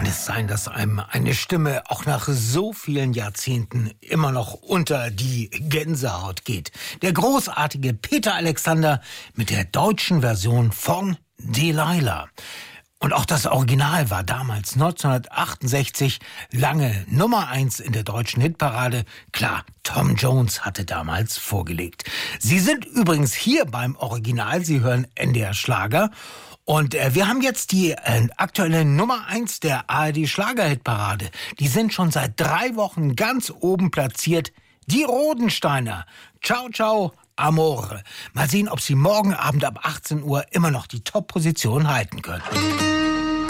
kann es sein, dass einem eine Stimme auch nach so vielen Jahrzehnten immer noch unter die Gänsehaut geht? Der großartige Peter Alexander mit der deutschen Version von Delilah. Und auch das Original war damals 1968 lange Nummer 1 in der deutschen Hitparade. Klar, Tom Jones hatte damals vorgelegt. Sie sind übrigens hier beim Original, Sie hören NDR Schlager. Und wir haben jetzt die aktuelle Nummer 1 der ARD Schlager-Hitparade. Die sind schon seit 3 Wochen ganz oben platziert. Die Rodensteiner. Ciao, ciao, Amore. Mal sehen, ob sie morgen Abend ab 18 Uhr immer noch die Top-Position halten können.